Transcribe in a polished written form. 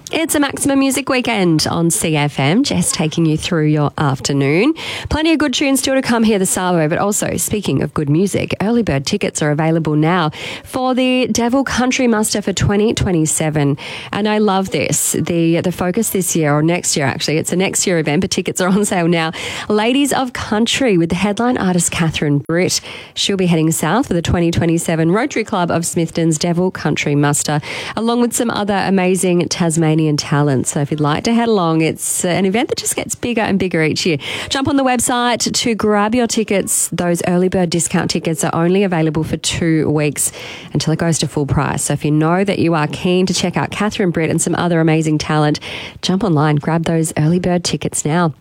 It's a Maximum Music Weekend on CFM. Jess taking you through your afternoon. Plenty of good tunes still to come here this hour, but also, speaking of good music, early bird tickets are available now for the Devil Country Muster for 2027. And I love this. The focus this year, or next year actually, it's a next year event, but tickets are on sale now. Ladies of Country with the headline artist Catherine Britt. She'll be heading south for the 2027 Rotary Club of Smithton's Devil Country Muster, along with some other amazing Tasmanian talent. So if you'd like to head along, it's an event that just gets bigger and bigger each year. Jump on the website to grab your tickets. Those early bird discount tickets are only available for 2 weeks until it goes to full price. So if you know that you are keen to check out Catherine Britt and some other amazing talent, jump online, grab those early bird tickets now.